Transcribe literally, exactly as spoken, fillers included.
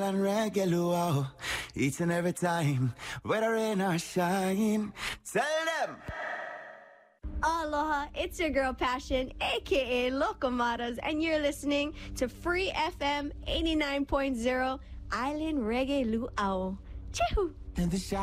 And reggae luau, each and every time, whether rain or shine. Tell them. Aloha, it's your girl Passion, aka Locomatas, and you're listening to Free F M eighty-nine point zero Island Reggae Luau. Chihoo! And the